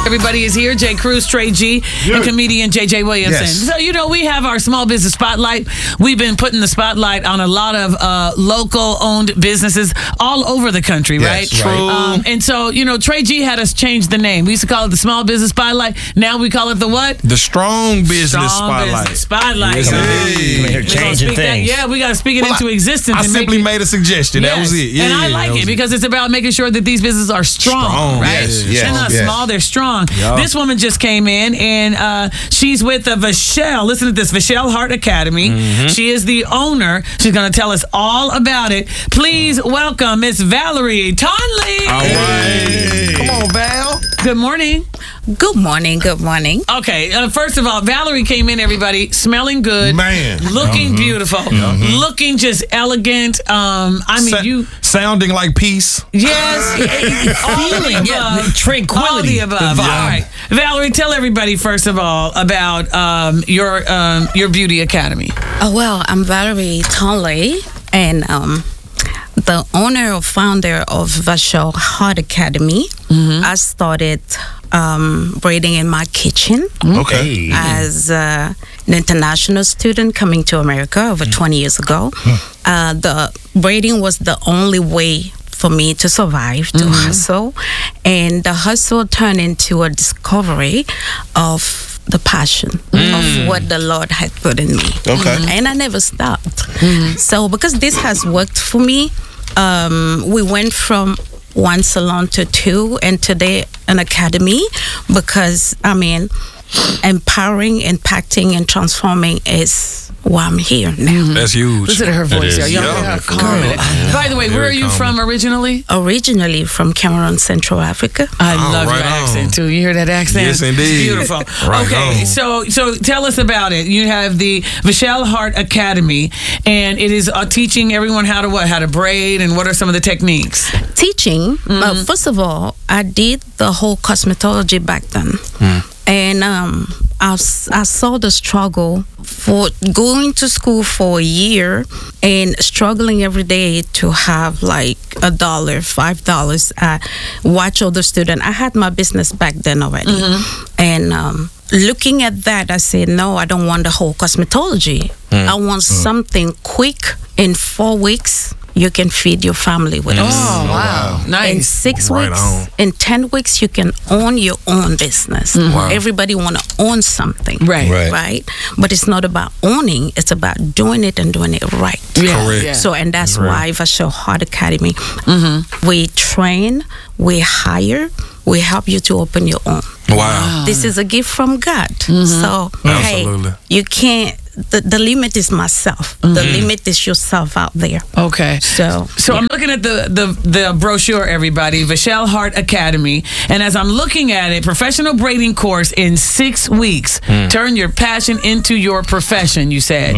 Everybody is here. Jay Cruz, Trey G, and comedian JJ Williamson. Yes. So, we have our small business spotlight. We've been putting the spotlight on a lot of local-owned businesses all over the country, right? Yes, right. And so, Trey G had us change the name. We used to call it the small business spotlight. Now we call it the what? The strong business spotlight. Business spotlight. Yes, So indeed. We're changing things. we got to speak it into existence. I and simply make made a suggestion. That was it. and I like it because it's about making sure that these businesses are strong, right? Yes, They're not small, they're strong. Yeah. This woman just came in and she's with the Vachelle. Listen to this, Vachelle Heart Academy. Mm-hmm. She is the owner. She's going to tell us all about it. Please welcome Miss Valerie Tonley. All right. Come on, Val. Good morning. Good morning. Good morning. Okay, first of all, Valerie came in, everybody, smelling good. Man. Looking beautiful. Looking just elegant. Sounding like peace. Yes. all of the above. Tranquility. All the above. All right. Valerie, tell everybody, first of all, about your beauty academy. Oh, well, I'm Valerie Tonley, and the owner or founder of Vachelle Heart Academy. I started braiding in my kitchen Okay. as an international student coming to America over 20 years ago. The braiding was the only way for me to survive, to hustle. And the hustle turned into a discovery of the passion of what the Lord had put in me. Okay. And I never stopped. So because this has worked for me, we went from one salon to two, and today an academy, because empowering, impacting, and transforming is why I'm here now. That's huge. Listen to her voice. is. Y'all Yeah. hear her calming. By the way, where are you from originally? Originally from Cameroon, Central Africa. I love right your on. accent too. You hear that accent? Yes, indeed. It's beautiful. Right okay, on. so tell us about it. You have the Vachelle Heart Academy, and it is teaching everyone how to braid, and what are some of the techniques? Teaching, first of all, I did the whole cosmetology back then. And I saw the struggle for going to school for a year and struggling every day to have like $1, $5. I watch other students. I had my business back then already. And looking at that, I said, no, I don't want the whole cosmetology. I want something quick. In 4 weeks, you can feed your family with it. Oh, wow. Nice. In 6 Right weeks, on. in 10 weeks, you can own your own business. Wow. Everybody want to own something. Right. But it's not about owning, it's about doing it and doing it right. Yeah. Correct. Yeah. So, and that's why Vachelle Heart Academy, we train, we hire, we help you to open your own. Wow. This is a gift from God. So, Absolutely. hey, you can't, the limit is myself. The limit is yourself out there. Okay. So I'm looking at the brochure, everybody, Vachelle Heart Academy, and as I'm looking at it, professional braiding course in 6 weeks. Turn your passion into your profession, you said.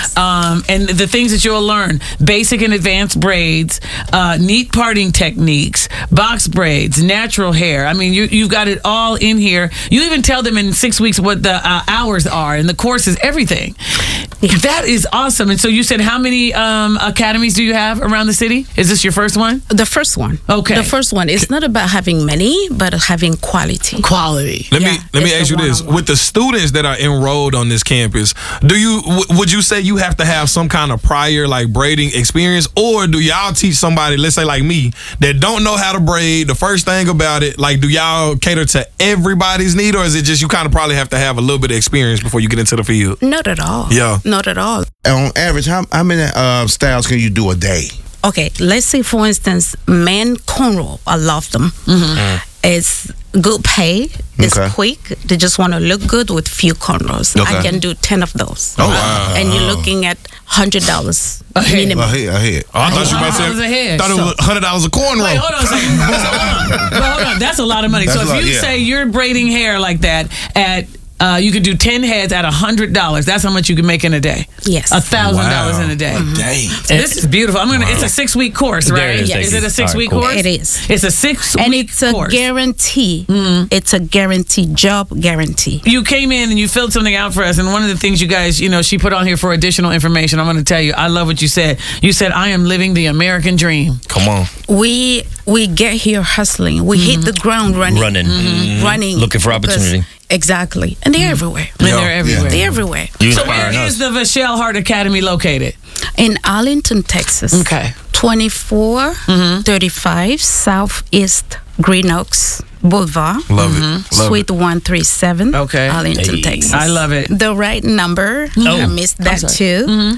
And the things that you'll learn: basic and advanced braids, neat parting techniques, box braids, natural hair. I mean, you've got it all in here. You even tell them in 6 weeks what the hours are, and the course is everything. That is awesome. And so you said, how many academies do you have around the city? Is this your first one? the first one. Okay. The first one. It's not about having many, but having quality. Quality. Let me it's ask the you this: one-on-one. with the students that are enrolled on this campus, would you say you have to have some kind of prior like braiding experience, or do y'all teach somebody, let's say like me, that don't know how to braid? The first thing about it, like, do y'all cater to everybody's need, or is it just you kind of probably have to have a little bit of experience before you get into the field? Not at all. Yeah. Not at all. On average, how many styles can you do a day? Okay, let's say for instance, men cornrow. I love them. It's good pay. It's Okay. quick. They just want to look good with few cornrows. Okay. I can do 10 of those. Oh, wow. And you're looking at $100 head. minimum. Ahead. Oh, I thought you might $100 a say head. thought it was $100 a cornrow. Wait, hold on a second. Hold on. That's a lot of money. That's So a if lot, you yeah. say you're braiding hair like that at You could do 10 heads at $100. That's how much you can make in a day. Yes. $1,000 in a day. Dang. This is beautiful. It's a 6-week course, There right? it is. Yes. Is it a 6-week All right, course? It is. It's a 6-week And it's a course. guarantee. It's a guarantee, job guarantee. You came in and you filled something out for us, and one of the things you guys, she put on here for additional information. I'm going to tell you, I love what you said. You said, I am living the American dream. Come on. We get here hustling. We hit the ground running. Running. Looking for because- opportunity. Exactly. And they're everywhere. And Yeah. they're everywhere. They're everywhere. You So inspiring where us. is the Vachelle Hart Academy located? In Arlington, Texas. Okay. 2435 Southeast Green Oaks Boulevard. Love it. Love Suite 137. Okay. Arlington, Hey. Texas. I love it. The right number, I missed that too.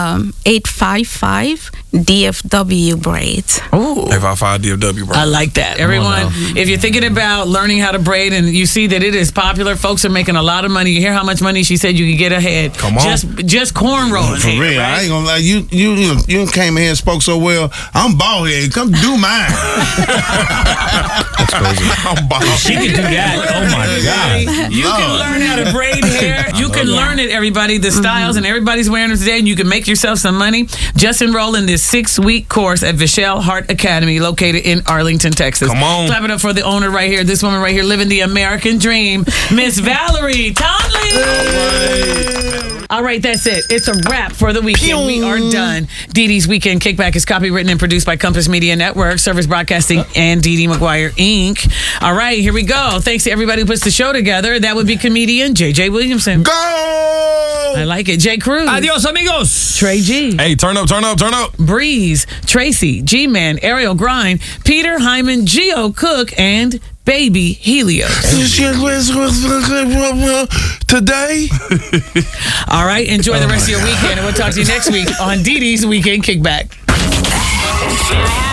855 DFW Braids. Ooh. it. 855 DFW, bro. I like that. Everyone, if you're thinking about learning how to braid and you see that it is popular, folks are making a lot of money. You hear how much money she said you could get ahead. Come on. Just corn rolling. For real, I ain't gonna lie. You came in here and spoke so well. I'm bald head. Come do mine. That's crazy. I'm bald. She can do that. Oh my God. You can learn how to braid hair. You can learn it, everybody, the styles, and everybody's wearing them today, and you can make yourself some money. Just enroll in this 6-week course at Vachelle Hart Academy, located in Arlington, Texas. Come on. Clap it up for the owner right here, this woman right here, living the American dream, Miss Valerie Tomlin. All right, that's it. It's a wrap for the weekend. We are done. Dee Dee's Weekend Kickback is copywritten and produced by Compass Media Network, Service Broadcasting, and Dee Dee McGuire, Inc. All right, here we go. Thanks to everybody who puts the show together. That would be comedian J.J. Williamson. Go! I like it. Jay Cruz. Adios, amigos. Trey G. Hey, turn up. Breeze. Tracy. G-Man. Ariel Grind. Peter Hyman. Geo Cook. And Baby Helios. Today? All right, enjoy the rest of your weekend, and we'll talk to you next week on Dee Dee's Weekend Kickback.